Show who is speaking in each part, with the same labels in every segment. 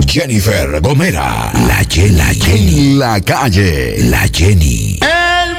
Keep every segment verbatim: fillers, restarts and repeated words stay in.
Speaker 1: Jennifer Gomera. La Jenny. La Jenny. La calle. La Jenny.
Speaker 2: El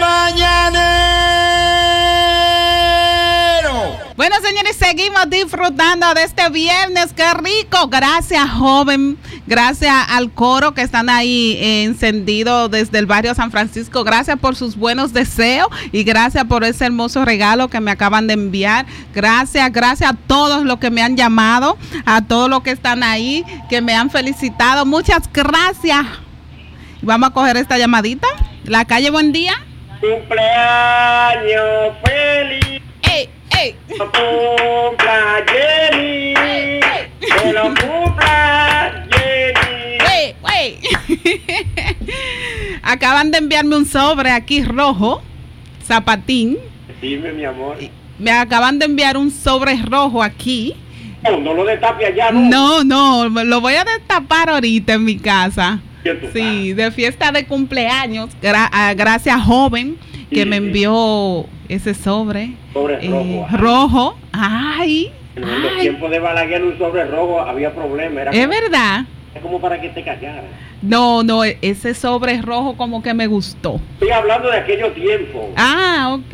Speaker 2: mañanero.
Speaker 3: Bueno, señores, seguimos disfrutando de este viernes. ¡Qué rico! Gracias, joven. Gracias al coro que están ahí eh, encendidos desde el barrio San Francisco. Gracias por sus buenos deseos y gracias por ese hermoso regalo que me acaban de enviar. Gracias, gracias a todos los que me han llamado, a todos los que están ahí, que me han felicitado. Muchas gracias. Vamos a coger esta llamadita. La calle, buen día.
Speaker 4: Cumpleaños feliz.
Speaker 3: ¡Ey! ¡Ey!
Speaker 4: Cumpla Jenny,
Speaker 3: ¡Ey! ¡Ey!
Speaker 4: que lo cumpla Jenny.
Speaker 3: ¡Ey! ¡Ey! Acaban de enviarme un sobre aquí rojo, zapatín.
Speaker 4: Dime, mi amor.
Speaker 3: Me acaban de enviar un sobre rojo aquí.
Speaker 4: No, no lo destape allá, ¿no?
Speaker 3: No, no, lo voy a destapar ahorita en mi casa. Sí,
Speaker 4: Sí,
Speaker 3: de fiesta de cumpleaños. Gra- a- gracias, joven, que
Speaker 4: Sí,
Speaker 3: me
Speaker 4: sí.
Speaker 3: envió ese sobre.
Speaker 4: Sobre
Speaker 3: eh,
Speaker 4: rojo. ay.
Speaker 3: rojo. Ay,
Speaker 4: En los
Speaker 3: ay.
Speaker 4: tiempos de Balaguer un sobre rojo había problema. Era
Speaker 3: Es
Speaker 4: como,
Speaker 3: verdad.
Speaker 4: era como para que te callaras.
Speaker 3: No, no, e- ese sobre rojo como que me gustó.
Speaker 4: Estoy hablando de aquellos tiempos,
Speaker 3: Ah, ok.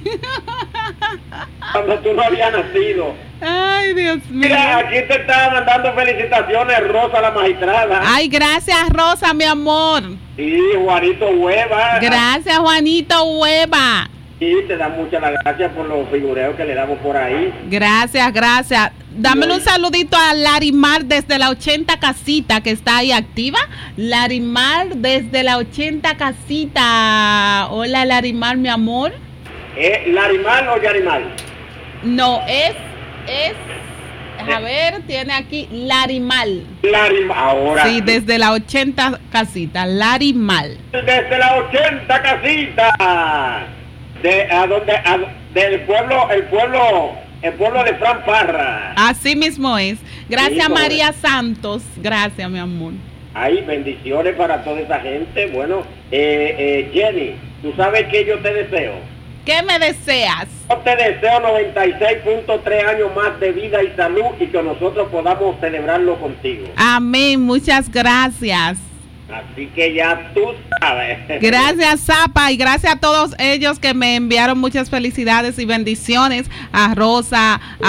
Speaker 4: cuando tú no habías nacido.
Speaker 3: Ay, Dios mío.
Speaker 4: Mira, aquí te estaba mandando felicitaciones, Rosa, la magistrada.
Speaker 3: Ay, gracias, Rosa, mi amor.
Speaker 4: Sí, Juanito Hueva.
Speaker 3: Gracias, Juanito Hueva.
Speaker 4: Sí, te dan muchas las gracias por los figureos que le damos por ahí.
Speaker 3: Gracias, gracias. Dámele un saludito a Larimar desde la ochenta casita que está ahí activa. Larimar desde la ochenta casita. Hola, Larimar, mi amor.
Speaker 4: ¿Es Larimal o Yarimal?
Speaker 3: No, es, es, a ver, tiene aquí Larimal.
Speaker 4: Larimal, ahora.
Speaker 3: Sí, desde la ochenta casita, Larimal.
Speaker 4: Desde la ochenta casita. De, a donde, a- del pueblo, el pueblo, el pueblo de Fran Parra.
Speaker 3: Así mismo es. Gracias,
Speaker 4: Sí,
Speaker 3: María Santos. Gracias, mi amor.
Speaker 4: Hay bendiciones para toda esa gente. Bueno, eh, eh, Jenny, ¿tú sabes qué yo te deseo?
Speaker 3: ¿Qué me deseas?
Speaker 4: Yo te deseo noventa y seis punto tres años más de vida y salud y que nosotros podamos celebrarlo contigo.
Speaker 3: Amén, muchas gracias.
Speaker 4: Así que ya tú sabes.
Speaker 3: Gracias, Zapa, y gracias a todos ellos que me enviaron muchas felicidades y bendiciones. A Rosa, a